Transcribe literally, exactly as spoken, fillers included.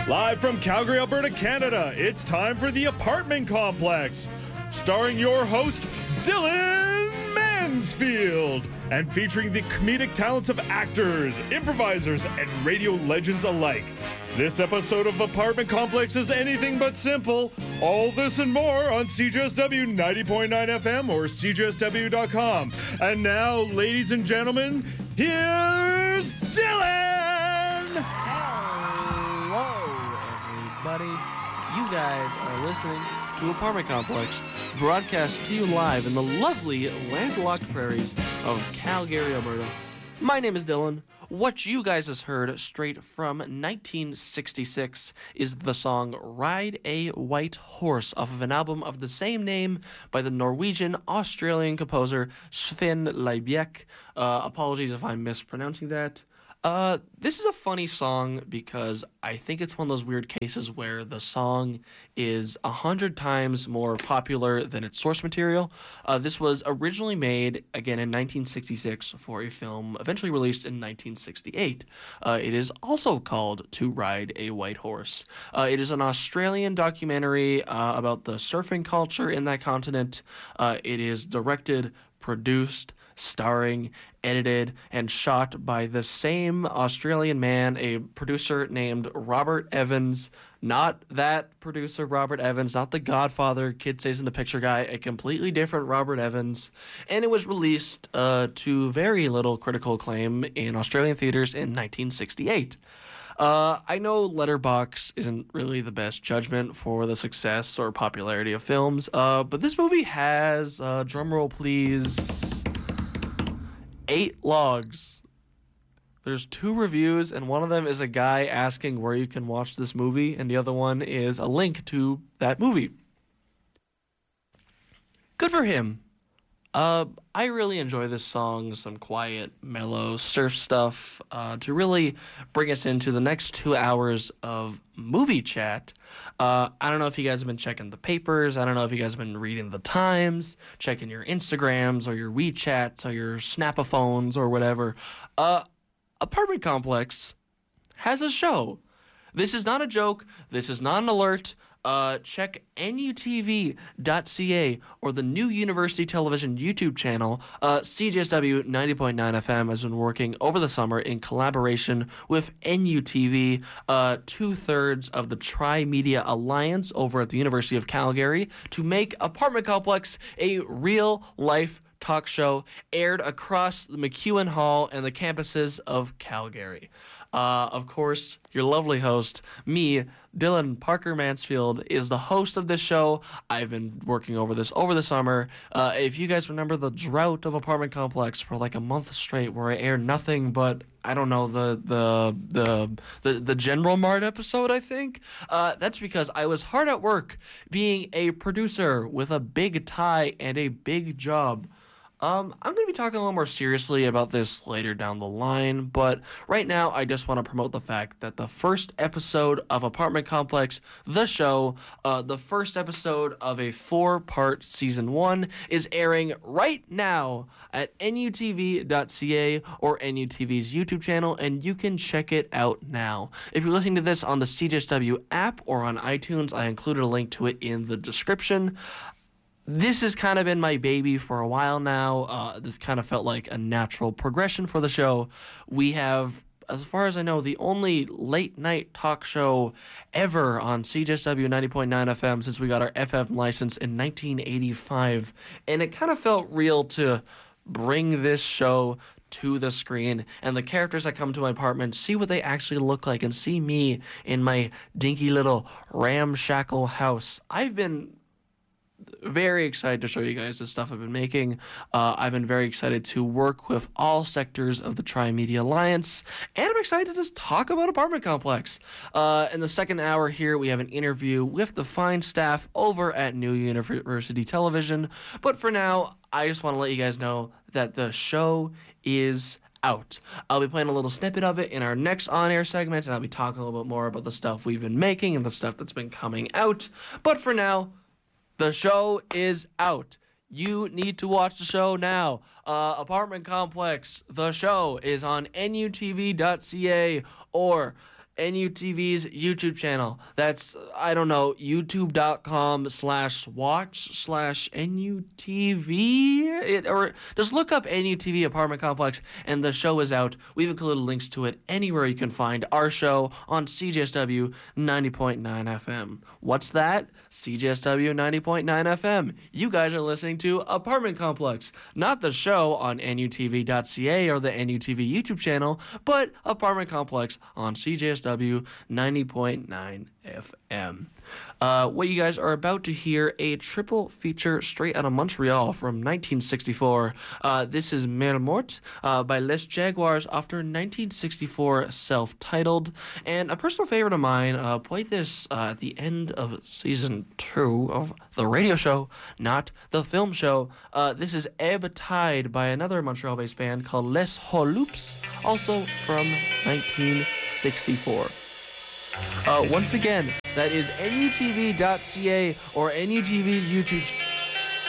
Live from Calgary, Alberta, Canada, it's time for The Apartment Complex, starring your host, Dylan Mansfield, and featuring the comedic talents of actors, improvisers, and radio legends alike. This episode of Apartment Complex is anything but simple. All this and more on C J S W ninety point nine F M or C J S W dot com. And now, ladies and gentlemen, here's Dylan! Hello, everybody. You guys are listening to Apartment Complex, broadcast to you live in the lovely landlocked prairies of Calgary, Alberta. My name is Dylan. What you guys has heard straight from nineteen sixty-six is the song Ride a White Horse off of an album of the same name by the Norwegian-Australian composer Sven Leibeck. Uh, apologies if I'm mispronouncing that. Uh, this is a funny song because I think it's one of those weird cases where the song is a hundred times more popular than its source material. Uh, this was originally made, again, in nineteen sixty-six for a film eventually released in nineteen sixty-eight. Uh, it is also called To Ride a White Horse. Uh, it is an Australian documentary uh, about the surfing culture in that continent. Uh, it is directed, produced, starring, edited, and shot by the same Australian man, a producer named Robert Evans. Not that producer Robert Evans, not the Godfather, Kid Stays in the Picture guy, a completely different Robert Evans. And it was released uh, to very little critical acclaim in Australian theaters in nineteen sixty-eight. Uh, I know Letterboxd isn't really the best judgment for the success or popularity of films, uh, but this movie has, uh, drumroll please, eight logs. There's two reviews, and one of them is a guy asking where you can watch this movie, and the other one is a link to that movie. Good for him. Uh, I really enjoy this song, some quiet, mellow surf stuff, uh, to really bring us into the next two hours of movie chat. Uh, I don't know if you guys have been checking the papers. I don't know if you guys have been reading the Times, checking your Instagrams or your WeChats or your Snapaphones or whatever. Uh, Apartment Complex has a show. This is not a joke. This is not an alert. Uh, check N U T V dot C A or the New University Television YouTube channel. Uh, C J S W ninety point nine F M has been working over the summer in collaboration with N U T V, uh, two-thirds of the Tri-Media Alliance over at the University of Calgary, to make Apartment Complex a real-life talk show aired across the MacEwan Hall and the campuses of Calgary. Uh, of course, your lovely host, me, Dylan Parker Mansfield, is the host of this show. I've been working over this over the summer. Uh, if you guys remember the drought of Apartment Complex for like a month straight where I aired nothing but, I don't know, the the the the, the General Mart episode, I think, uh, that's because I was hard at work being a producer with a big tie and a big job. Um, I'm going to be talking a little more seriously about this later down the line, but right now I just want to promote the fact that the first episode of Apartment Complex, the show, uh, the first episode of a four-part season one, is airing right now at N U T V dot C A or N U T V's YouTube channel, and you can check it out now. If you're listening to this on the C J S W app or on iTunes, I included a link to it in the description. This has kind of been my baby for a while now. Uh, this kind of felt like a natural progression for the show. We have, as far as I know, the only late-night talk show ever on C J S W ninety point nine F M since we got our F M license in nineteen eighty-five. And it kind of felt real to bring this show to the screen and the characters that come to my apartment see what they actually look like and see me in my dinky little ramshackle house. I've been very excited to show you guys the stuff I've been making. Uh, I've been very excited to work with all sectors of the Tri-Media Alliance, and I'm excited to just talk about Apartment Complex. Uh, in the second hour here, we have an interview with the fine staff over at New University Television, but for now, I just want to let you guys know that the show is out. I'll be playing a little snippet of it in our next on-air segment, and I'll be talking a little bit more about the stuff we've been making and the stuff that's been coming out, but for now, the show is out. You need to watch the show now. Uh, Apartment Complex, the show, is on N U T V dot C A or N U T V's YouTube channel. That's, I don't know, youtube.com slash watch slash NUTV. It, or just look up N U T V Apartment Complex and the show is out. We've included links to it anywhere you can find our show on C J S W ninety point nine F M. What's that? C J S W ninety point nine F M. You guys are listening to Apartment Complex, not the show on N U T V dot C A or the N U T V YouTube channel, but Apartment Complex on C J S W ninety point nine F M. Uh, what you guys are about to hear, a triple feature straight out of Montreal from nineteen sixty-four. Uh, this is Mer Morte uh, by Les Jaguars off their nineteen sixty-four self-titled. And a personal favorite of mine, uh, played this uh, at the end of season two of the radio show, not the film show. Uh, this is Ebb Tide by another Montreal-based band called Les Holoops, also from nineteen sixty-four. Uh, once again, that is N U T V dot C A or N U T V's YouTube